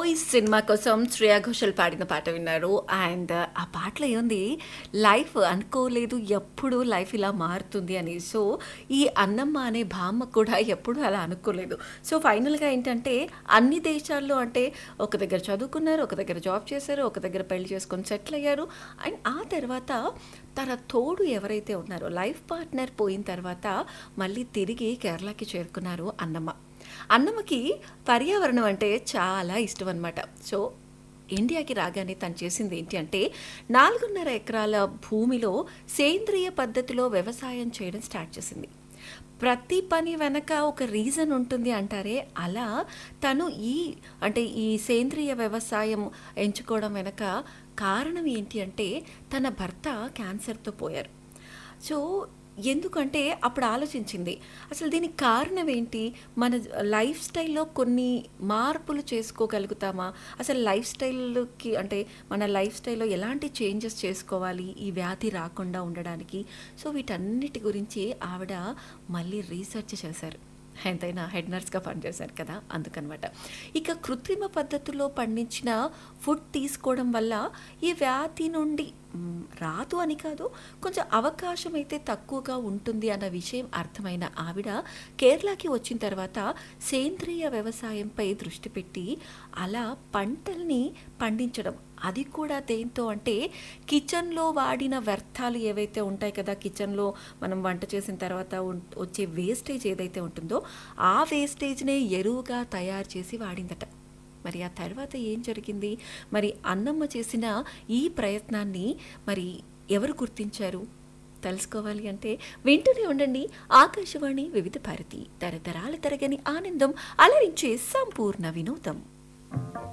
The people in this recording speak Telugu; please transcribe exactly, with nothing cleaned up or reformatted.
బాయ్స్ సినిమా కోసం శ్రేయా ఘోషల్ పాడిన పాట విన్నారు. అండ్ ఆ పాటలో ఏముంది, లైఫ్ అనుకోలేదు ఎప్పుడు లైఫ్ ఇలా మారుతుంది అని. సో ఈ అన్నమ్మ అనే బామ్మ కూడా ఎప్పుడు అలా అనుకోలేదు. సో ఫైనల్గా ఏంటంటే అన్ని దేశాల్లో అంటే ఒక దగ్గర చదువుకున్నారు, ఒక దగ్గర జాబ్ చేశారు, ఒక దగ్గర పెళ్లి చేసుకొని సెటిల్ అయ్యారు. అండ్ ఆ తర్వాత తన తోడు ఎవరైతే ఉన్నారో లైఫ్ పార్ట్నర్ పోయిన తర్వాత మళ్ళీ తిరిగి కేరళకి చేరుకున్నారు అన్నమ్మ. అన్నమ్మకి పర్యావరణం అంటే చాలా ఇష్టం అనమాట. సో ఇండియాకి రాగానే తను చేసింది ఏంటి అంటే నాలుగున్నర ఎకరాల భూమిలో సేంద్రియ పద్ధతిలో వ్యవసాయం చేయడం స్టార్ట్ చేసింది. ప్రతి పని వెనక ఒక రీజన్ ఉంటుంది అంటారే, అలా తను ఈ అంటే ఈ సేంద్రియ వ్యవసాయం ఎంచుకోవడం వెనక కారణం ఏంటి అంటే తన భర్త క్యాన్సర్తో పోయారు. సో ఎందుకంటే అప్పుడు ఆలోచించింది, అసలు దీనికి కారణం ఏంటి, మన లైఫ్ స్టైల్లో కొన్ని మార్పులు చేసుకోగలుగుతామా, అసలు లైఫ్ స్టైల్కి అంటే మన లైఫ్ స్టైల్లో ఎలాంటి చేంజెస్ చేసుకోవాలి ఈ వ్యాధి రాకుండా ఉండడానికి. సో వీటన్నిటి గురించి ఆవిడ మళ్ళీ రీసెర్చ్ చేశారు. ఎంతైనా హెడ్ నర్స్గా పనిచేశారు కదా, అందుకనమాట. ఇక కృత్రిమ పద్ధతుల్లో పండించిన ఫుడ్ తీసుకోవడం వల్ల ఈ వ్యాధి నుండి రాదు అని కాదు, కొంచెం అవకాశం అయితే తక్కువగా ఉంటుంది అన్న విషయం అర్థమైన ఆవిడ కేరళకి వచ్చిన తర్వాత సేంద్రియ వ్యవసాయంపై దృష్టి పెట్టి అలా పంటల్ని పండించడం, అది కూడా దేంతో అంటే కిచెన్లో వాడిన వ్యర్థాలు ఏవైతే ఉంటాయి కదా, కిచెన్లో మనం వంట చేసిన తర్వాత వచ్చే వేస్టేజ్ ఏదైతే ఉంటుందో ఆ వేస్టేజ్నే ఎరువుగా తయారు చేసి వాడిందట. మరి ఆ తర్వాత ఏం జరిగింది, మరి అన్నమ్మ చేసిన ఈ ప్రయత్నాన్ని మరి ఎవరు గుర్తించారు తెలుసుకోవాలి అంటే వింటూనే ఉండండి ఆకాశవాణి వివిధ భారతి, తరతరాల తరగని ఆనందం, అలరించే సంపూర్ణ వినోదం.